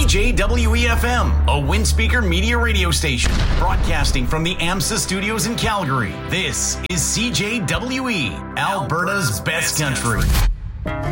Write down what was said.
CJWE-FM, a Windspeaker media radio station, broadcasting from the AMSA studios in Calgary. This is CJWE, Alberta's best country.